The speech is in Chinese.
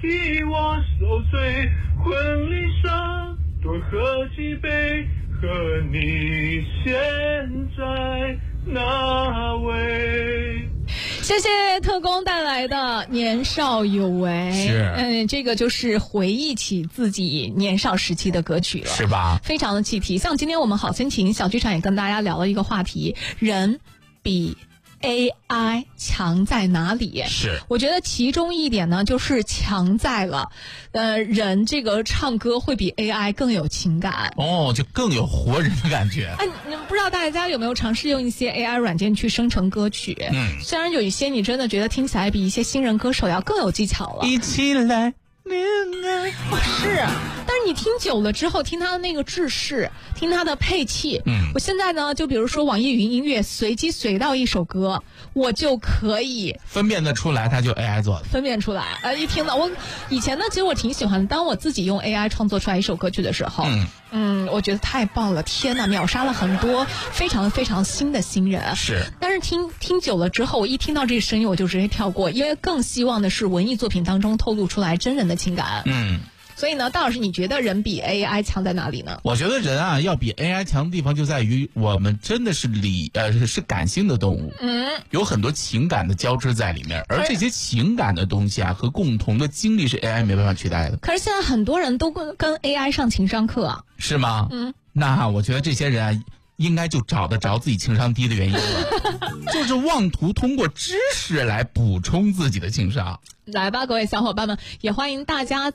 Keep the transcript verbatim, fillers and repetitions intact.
替我受罪，婚礼上多喝几杯，和你现在那位。 谢谢特工带来的年少有为， 是， 嗯，这个就是回忆起自己年少时期的歌曲了， 是吧？ 非常的气题。像今天我们好心情小剧场也跟大家聊了一个话题，人比A I 强在哪里？ 是， 我觉得其中一点呢，就是强在了，呃，人这个唱歌会比 A I 更有情感。 哦，就更有活人的感觉。 哎，你不知道大家有没有尝试用一些 A I 软件去生成歌曲？ 嗯， 虽然有一些你真的觉得听起来比一些新人歌手要更有技巧了。 一起来。恋爱是，但是你听久了之后，听他的那个制式，听他的配器， 嗯， 我现在呢，就比如说网易云音乐随机随到一首歌，我就可以分辨得出来，它就 A I 做的， 分辨出来。呃，一听到我以前呢，其实我挺喜欢，当我自己用 A I 创作出来一首歌曲的时候， 嗯嗯，我觉得太棒了，天哪，秒杀了很多非常非常新的新人。 是， 但是听听久了之后，我一听到这个声音，我就直接跳过，因为更希望的是文艺作品当中透露出来真人的情感。 嗯， 所以呢，戴老师，你觉得人比 A I 强在哪里呢？ 我觉得人啊，要比 A I 强的地方就在于我们真的是理呃是感性的动物， 嗯， 有很多情感的交织在里面，而这些情感的东西啊和共同的经历是 A I 没办法取代的。 可是现在很多人都跟跟 A I 上情商课啊， 是吗？ 嗯， 那我觉得这些人啊，应该就找得着自己情商低的原因了，就是妄图通过知识来补充自己的情商。 来吧，各位小伙伴们，也欢迎大家